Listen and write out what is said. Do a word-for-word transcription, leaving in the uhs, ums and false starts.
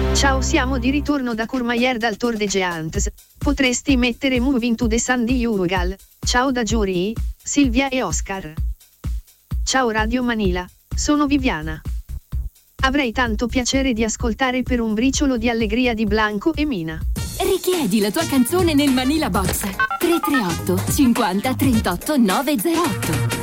Ciao, siamo di ritorno da Courmayeur dal Tour de Géants. Potresti mettere Moving to the Sun di Urugal. Ciao da Giuri, Silvia e Oscar. Ciao Radio Manila, sono Viviana. Avrei tanto piacere di ascoltare Per un briciolo di allegria di Blanco e Mina. Richiedi la tua canzone nel Manila Box tre tre otto cinquanta trentotto novecentotto.